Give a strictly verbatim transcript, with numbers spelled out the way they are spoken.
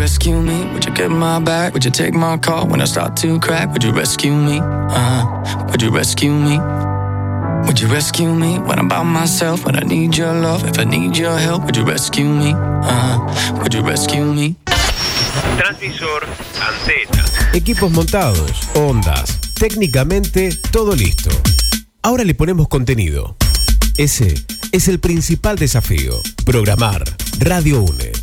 rescue me? Would you get my back? Would you take my call when I start to crack? Would you rescue me? Uh, would you rescue me? Would you rescue me when I'm by myself? When I need your love, if I need your help, would you rescue me? Uh, would you rescue me? Transmisor, antena. Equipos montados, ondas, técnicamente todo listo. Ahora le ponemos contenido. Ese es el principal desafío. Programar Radio UNE.